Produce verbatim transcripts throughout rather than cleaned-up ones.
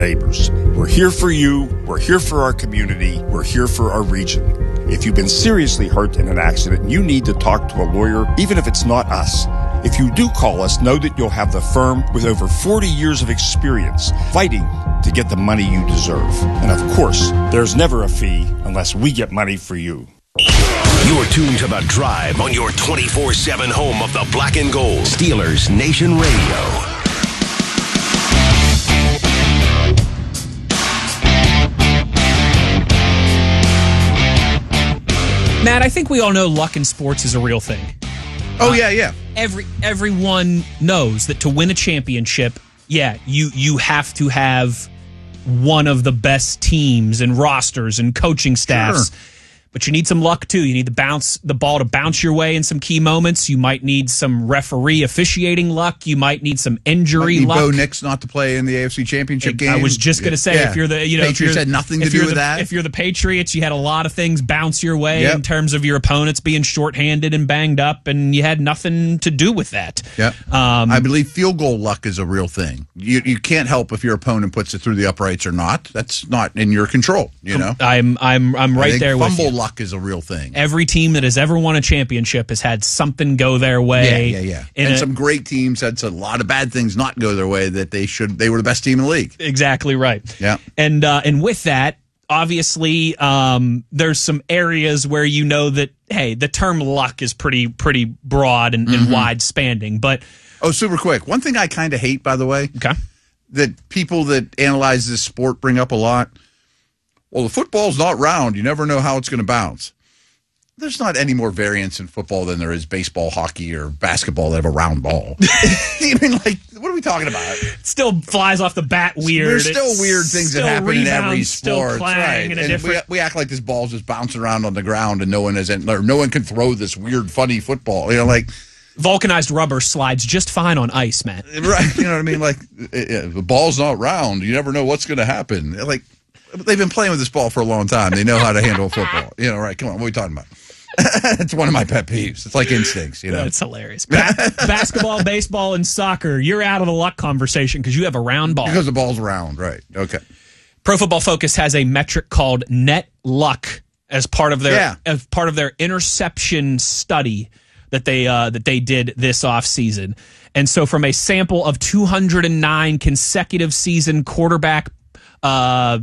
Neighbors. We're here for you. We're here for our community. We're here for our region. If you've been seriously hurt in an accident, you need to talk to a lawyer, even if it's not us. If you do call us, know that you'll have the firm with over forty years of experience fighting to get the money you deserve. And of course, there's never a fee unless we get money for you. You're tuned to The Drive on your twenty-four seven home of the Black and Gold. Steelers Nation Radio. Matt, I think we all know luck in sports is a real thing. Oh, uh, yeah, yeah. Every Everyone knows that to win a championship, yeah, you you have to have one of the best teams and rosters and coaching staffs. Sure. But you need some luck, too. You need the bounce the ball to bounce your way in some key moments. You might need some referee officiating luck. You might need some injury might need luck. Bo Nix not to play in the A F C Championship game. I was just going to say, yeah. if you're the you know, Patriots had nothing to do with the, that. If you're the Patriots, you had a lot of things bounce your way yep. in terms of your opponents being shorthanded and banged up, and you had nothing to do with that. Yeah, um, I believe field goal luck is a real thing. You you can't help if your opponent puts it through the uprights or not. That's not in your control. You know, I'm I'm I'm right I think there with you. Fumble luck is a real thing. Every team that has ever won a championship has had something go their way. Yeah, yeah, yeah. And a, some great teams had a lot of bad things not go their way that they should. They were the best team in the league. Exactly right. Yeah. And uh, and with that, obviously, um, there's some areas where you know that, hey, the term luck is pretty pretty broad and, mm-hmm. and wide spanning. But oh, super quick. One thing I kind of hate, by the way, okay, that people that analyze this sport bring up a lot. Well, the football's not round. You never know how it's going to bounce. There's not any more variance in football than there is baseball, hockey, or basketball that have a round ball. I mean, like, what are we talking about? It still flies off the bat weird. There's still it's weird things that happen in every sport. Right. In a and different... we, we act like this ball's just bouncing around on the ground and no one is in, or no one can throw this weird, funny football. You know, like vulcanized rubber slides just fine on ice, man. Right. You know what I mean? Like, it, it, the ball's not round. You never know what's going to happen. Like, they've been playing with this ball for a long time. They know how to handle football. You know, right? Come on, what are we talking about? It's one of my pet peeves. It's like instincts, you know. It's hilarious. Ba- basketball, baseball, and soccer, you're out of the luck conversation because you have a round ball. Because the ball's round, right. Okay. Pro Football Focus has a metric called net luck as part of their yeah. as part of their interception study that they uh, that they did this offseason. And so from a sample of two hundred nine consecutive season quarterback uh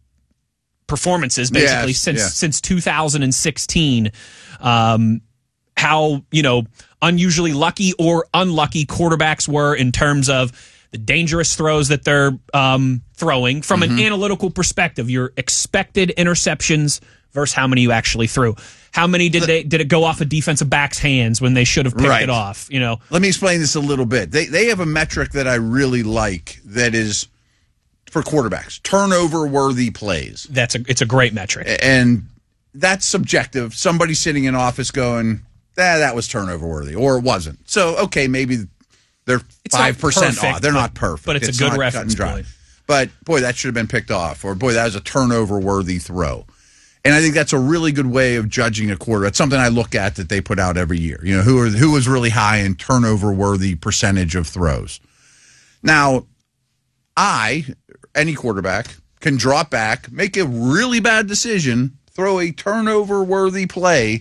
performances basically yes, since yeah. since two thousand sixteen, um, how you know unusually lucky or unlucky quarterbacks were in terms of the dangerous throws that they're um, throwing from mm-hmm. an analytical perspective. Your expected interceptions versus how many you actually threw. How many did they did it go off a defensive back's hands when they should have picked right. it off? You know. Let me explain this a little bit. They they have a metric that I really like that is for quarterbacks, turnover-worthy plays. That's a it's a great metric, and that's subjective. Somebody sitting in office going, "Ah, that was turnover-worthy," or it wasn't. So, okay, maybe they're five percent off. They're but, not perfect, but it's, it's a good not reference cut and dry. point. But boy, that should have been picked off, or boy, that was a turnover-worthy throw. And I think that's a really good way of judging a quarter. It's something I look at that they put out every year. You know, who are who was really high in turnover-worthy percentage of throws. Now, I. Any quarterback can drop back, make a really bad decision, throw a turnover-worthy play,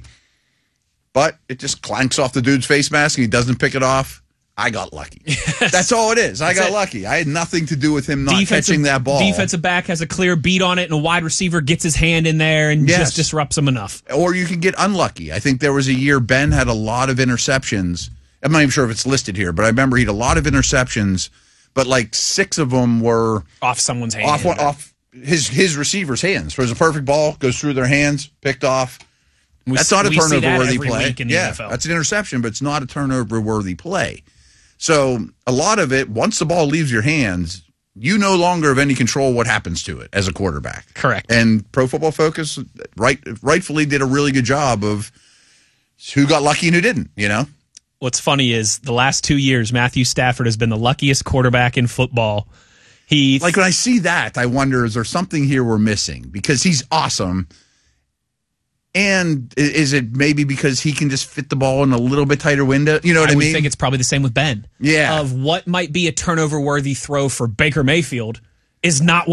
but it just clanks off the dude's face mask and he doesn't pick it off. I got lucky. Yes. That's all it is. I That's got it. lucky. I had nothing to do with him not defensive, catching that ball. Defensive back has a clear beat on it, and a wide receiver gets his hand in there and yes. just disrupts him enough. Or you can get unlucky. I think there was a year Ben had a lot of interceptions. I'm not even sure if it's listed here, but I remember he had a lot of interceptions. But like six of them were off someone's hand, off one, off his his receiver's hands. So it was a perfect ball, goes through their hands, picked off. We, that's not a turnover-worthy that play. In the yeah, N F L. That's an interception, but it's not a turnover-worthy play. So a lot of it, once the ball leaves your hands, you no longer have any control what happens to it as a quarterback. Correct. And Pro Football Focus right rightfully did a really good job of who got lucky and who didn't. You know. What's funny is the last two years, Matthew Stafford has been the luckiest quarterback in football. He like when I see that, I wonder, is there something here we're missing? Because he's awesome. And is it maybe because he can just fit the ball in a little bit tighter window? You know what I, I mean? I think it's probably the same with Ben. Yeah. Of what might be a turnover-worthy throw for Baker Mayfield is not